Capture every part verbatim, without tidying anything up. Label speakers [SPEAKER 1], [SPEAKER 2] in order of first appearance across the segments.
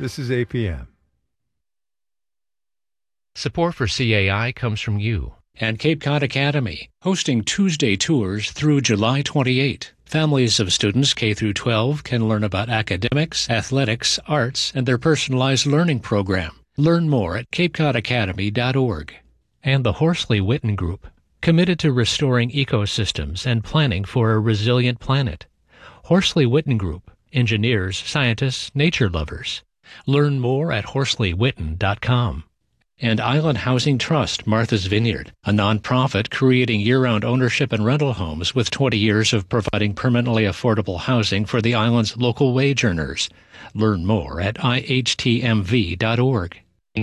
[SPEAKER 1] This is A P M.
[SPEAKER 2] Support for C A I comes from you
[SPEAKER 3] and Cape Cod Academy, hosting Tuesday tours through July twenty-eighth. Families of students K through twelve can learn about academics, athletics, arts, and their personalized learning program. Learn more at cape cod academy dot org.
[SPEAKER 2] And the Horsley Witten Group, committed to restoring ecosystems and planning for a resilient planet. Horsley Witten Group, engineers, scientists, nature lovers. Learn more at horsley witten dot com.
[SPEAKER 3] And Island Housing Trust, Martha's Vineyard, a nonprofit creating year-round ownership and rental homes with twenty years of providing permanently affordable housing for the island's local wage earners. Learn more at I H T M V dot org.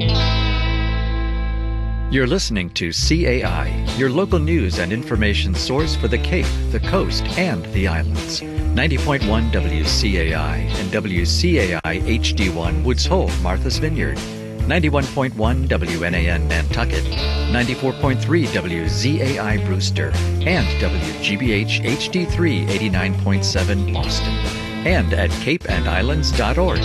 [SPEAKER 4] You're listening to C A I, your local news and information source for the Cape, the Coast, and the islands. ninety point one W C A I and W C A I H D one Woods Hole, Martha's Vineyard. ninety-one point one W N A N Nantucket, ninety-four point three W Z A I Brewster, and W G B H H D three eighty-nine point seven Boston, and at cape and islands dot org.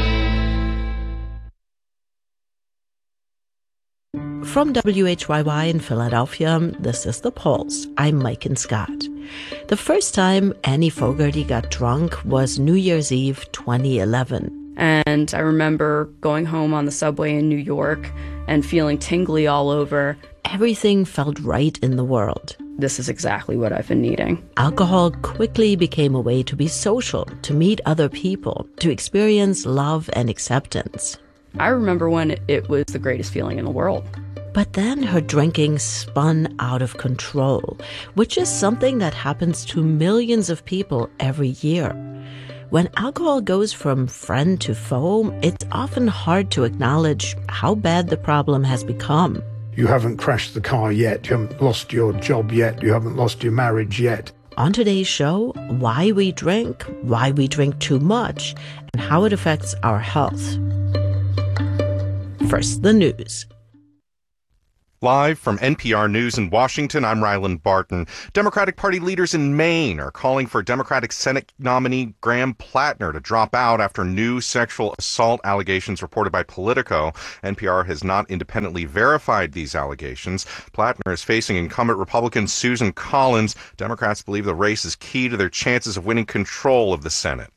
[SPEAKER 5] From W H Y Y in Philadelphia, this is The Pulse. I'm Maiken Scott. The first time Annie Fogarty got drunk was New Year's Eve twenty eleven.
[SPEAKER 6] And I remember going home on the subway in New York and feeling tingly all over.
[SPEAKER 5] Everything felt right in the world.
[SPEAKER 6] This is exactly what I've been needing.
[SPEAKER 5] Alcohol quickly became a way to be social, to meet other people, to experience love and acceptance.
[SPEAKER 6] I remember when it was the greatest feeling in the world.
[SPEAKER 5] But then her drinking spun out of control, which is something that happens to millions of people every year. When alcohol goes from friend to foe, it's often hard to acknowledge how bad the problem has become.
[SPEAKER 7] You haven't crashed the car yet, you haven't lost your job yet, you haven't lost your marriage yet.
[SPEAKER 5] On today's show, why we drink, why we drink too much, and how it affects our health. First, the news.
[SPEAKER 8] Live from N P R News in Washington, I'm Ryland Barton. Democratic Party leaders in Maine are calling for Democratic Senate nominee Graham Plattner to drop out after new sexual assault allegations reported by Politico. N P R has not independently verified these allegations. Plattner is facing incumbent Republican Susan Collins. Democrats believe the race is key to their chances of winning control of the Senate.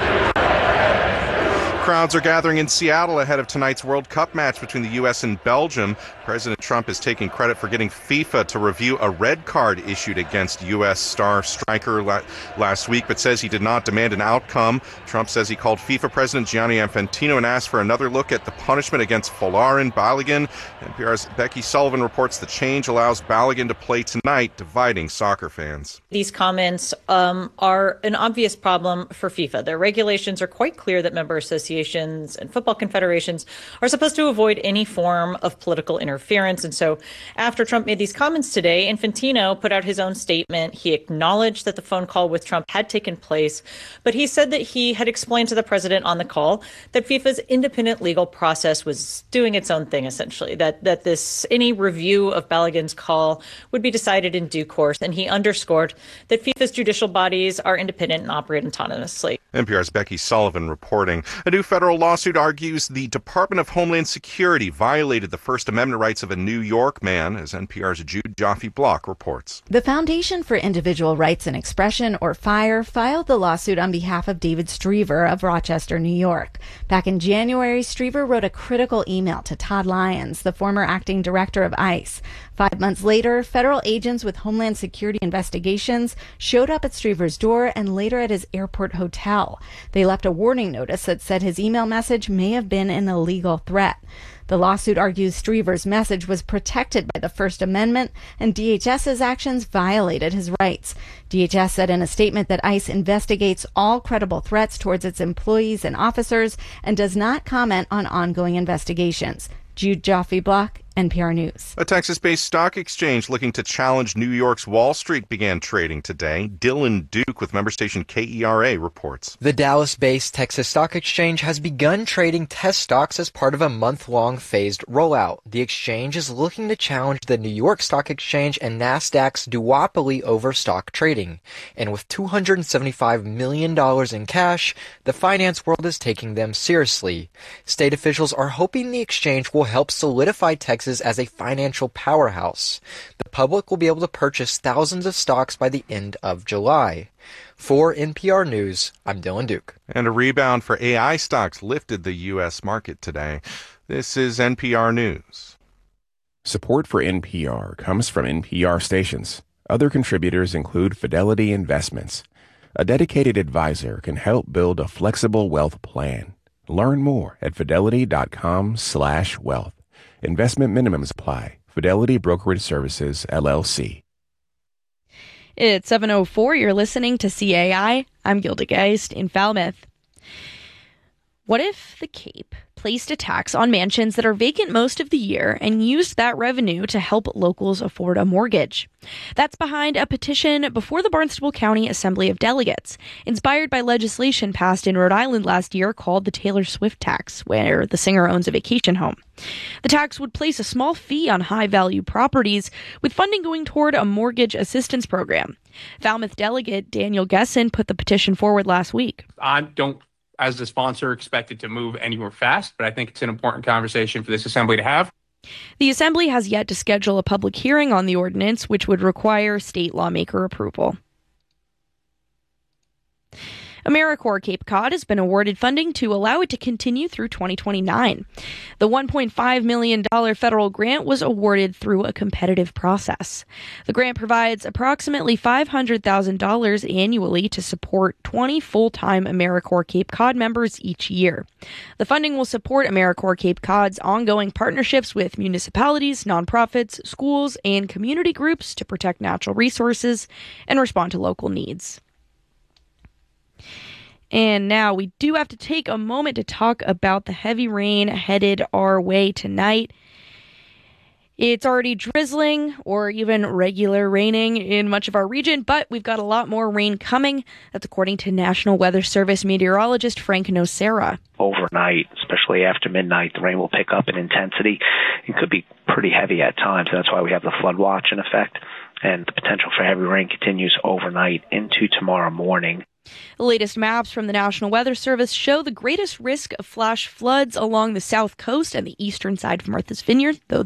[SPEAKER 8] Crowds are gathering in Seattle ahead of tonight's World Cup match between the U S and Belgium. President Trump is taking credit for getting FIFA to review a red card issued against U S star striker la- last week, but says he did not demand an outcome. Trump says he called FIFA President Gianni Infantino and asked for another look at the punishment against Folarin Balogun. N P R's Becky Sullivan reports the change allows Balogun to play tonight, dividing soccer fans.
[SPEAKER 9] These comments um, are an obvious problem for FIFA. Their regulations are quite clear that member associations and football confederations are supposed to avoid any form of political interference. And so after Trump made these comments today, Infantino put out his own statement. He acknowledged that the phone call with Trump had taken place, but he said that he had explained to the president on the call that FIFA's independent legal process was doing its own thing, essentially, that, that this any review of Balogun's call would be decided in due course. And he underscored that FIFA's judicial bodies are independent and operate autonomously.
[SPEAKER 8] N P R's Becky Sullivan reporting. A new federal lawsuit argues the Department of Homeland Security violated the First Amendment rights of a New York man, as N P R's Jude Joffe-Block reports.
[SPEAKER 10] The Foundation for Individual Rights and Expression, or FIRE, filed the lawsuit on behalf of David Striever of Rochester, New York. Back in January, Striever wrote a critical email to Todd Lyons, the former acting director of ICE. Five months later, federal agents with Homeland Security investigations showed up at Striever's door and later at his airport hotel. They left a warning notice that said his email message may have been an illegal threat. The lawsuit argues Striever's message was protected by the First Amendment and DHS's actions violated his rights. D H S said in a statement that ICE investigates all credible threats towards its employees and officers and does not comment on ongoing investigations. Jude Joffe-Block, N P R News.
[SPEAKER 8] A Texas-based stock exchange looking to challenge New York's Wall Street began trading today. Dylan Duke with member station K E R A reports.
[SPEAKER 1] The Dallas-based Texas Stock Exchange has begun trading test stocks as part of a month-long phased rollout. The exchange is looking to challenge the New York Stock Exchange and Nasdaq's duopoly over stock trading. And with two hundred seventy-five million dollars in cash, the finance world is taking them seriously. State officials are hoping the exchange will help solidify Texas as a financial powerhouse. The public will be able to purchase thousands of stocks by the end of July. For N P R News, I'm Dylan Duke.
[SPEAKER 8] And a rebound for A I stocks lifted the U S market today. This is N P R News.
[SPEAKER 11] Support for N P R comes from N P R stations. Other contributors include Fidelity Investments. A dedicated advisor can help build a flexible wealth plan. Learn more at fidelity.com slash wealth. Investment minimums apply. Fidelity Brokerage Services, L L C.
[SPEAKER 12] It's seven oh four. You're listening to C A I. I'm Gilda Geist in Falmouth. What if the Cape placed a tax on mansions that are vacant most of the year and used that revenue to help locals afford a mortgage? That's behind a petition before the Barnstable County Assembly of Delegates, inspired by legislation passed in Rhode Island last year called the Taylor Swift tax, where the singer owns a vacation home. The tax would place a small fee on high-value properties, with funding going toward a mortgage assistance program. Falmouth delegate Daniel Gesson put the petition forward last week.
[SPEAKER 13] I don't as the sponsor, expect it to move anywhere fast, but I think it's an important conversation for this assembly to have.
[SPEAKER 12] The assembly has yet to schedule a public hearing on the ordinance, which would require state lawmaker approval. AmeriCorps Cape Cod has been awarded funding to allow it to continue through twenty twenty-nine. The one point five million dollars federal grant was awarded through a competitive process. The grant provides approximately five hundred thousand dollars annually to support twenty full-time AmeriCorps Cape Cod members each year. The funding will support AmeriCorps Cape Cod's ongoing partnerships with municipalities, nonprofits, schools, and community groups to protect natural resources and respond to local needs. And now we do have to take a moment to talk about the heavy rain headed our way tonight. It's already drizzling or even regular raining in much of our region, but we've got a lot more rain coming. That's according to National Weather Service meteorologist Frank Nocera.
[SPEAKER 14] Overnight, especially after midnight, the rain will pick up in intensity. It could be pretty heavy at times. That's why we have the flood watch in effect. And the potential for heavy rain continues overnight into tomorrow morning.
[SPEAKER 12] The latest maps from the National Weather Service show the greatest risk of flash floods along the south coast and the eastern side of Martha's Vineyard, though